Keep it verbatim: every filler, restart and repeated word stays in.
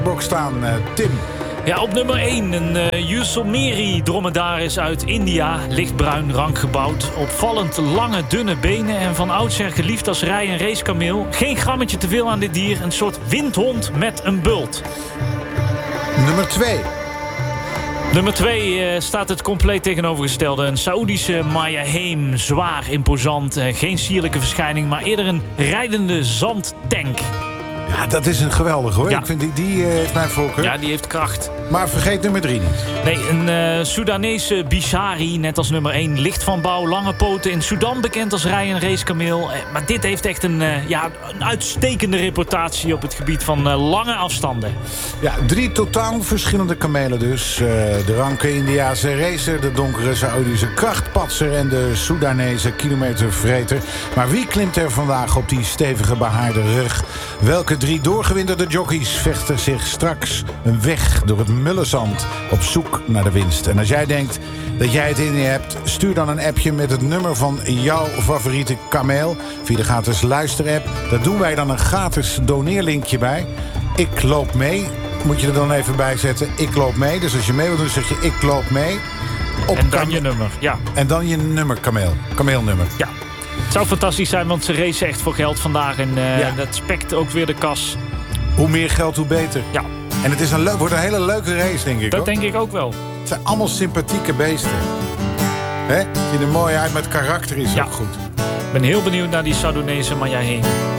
box staan, uh, Tim. Ja, op nummer één, een uh, Yuselmeri dromedaris uit India. Lichtbruin, rank gebouwd. Opvallend lange, dunne benen en van oudsher geliefd als rij- en racekameel. Geen grammetje te veel aan dit dier. Een soort windhond met een bult. Nummer twee. Nummer twee uh, staat het compleet tegenovergestelde. Een Saoedische Mayaheem. Zwaar, imposant. Uh, geen sierlijke verschijning, maar eerder een rijdende zandtank. Ja, dat is een geweldig hoor. Ja. Ik vind die, die uh, heeft mijn voorkeur. Ja, die heeft kracht. Maar vergeet nummer drie niet. Nee, een uh, Soedanese Bishari, net als nummer één. Licht van bouw, lange poten. In Sudan bekend als rij- en racekameel. Uh, maar dit heeft echt een, uh, ja, een uitstekende reputatie op het gebied van uh, lange afstanden. Ja, drie totaal verschillende kamelen dus. Uh, de ranke Indiase racer, de donkere Saoedische krachtpatser en de Soedanese kilometervreter. Maar wie klimt er vandaag op die stevige behaarde rug? Welke drie doorgewinterde jockeys vechten zich straks een weg door het mullenzand op zoek naar de winst? En als jij denkt dat jij het in je hebt, stuur dan een appje met het nummer van jouw favoriete kameel via de gratis luisterapp. Daar doen wij dan een gratis doneerlinkje bij. Ik loop mee. Moet je er dan even bij zetten. Ik loop mee. Dus als je mee wilt doen, zeg je ik loop mee. Op En dan kam- je nummer, ja. En dan je nummer kameel. Kameelnummer. Ja. Het zou fantastisch zijn, want ze racen echt voor geld vandaag. En uh, Ja. dat spekt ook weer de kas. Hoe meer geld, hoe beter. Ja, En het is een leuk, wordt een hele leuke race, denk ik. dat hoor. denk ik ook wel. Het zijn allemaal sympathieke beesten. Hè? Zien er mooi uit, met karakter is Ja. ook goed. Ik ben heel benieuwd naar die Saoedische Mayaheem.